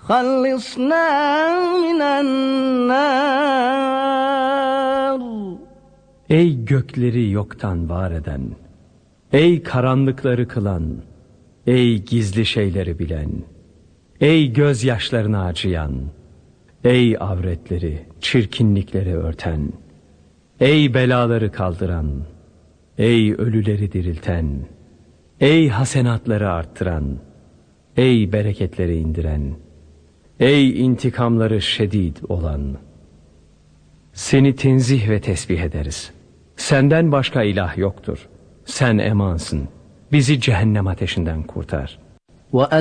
خلصنا من النار. Ey gökleri yoktan var eden, ey karanlıkları kılan, ey gizli şeyleri bilen, ey gözyaşlarını acıyan, ey avretleri, çirkinlikleri örten, ey belaları kaldıran, ey ölüleri dirilten, ey hasenatları arttıran, ey bereketleri indiren, ey intikamları şedid olan. Seni tenzih ve tesbih ederiz. Senden başka ilah yoktur. Sen emansın. Bizi cehennem ateşinden kurtar.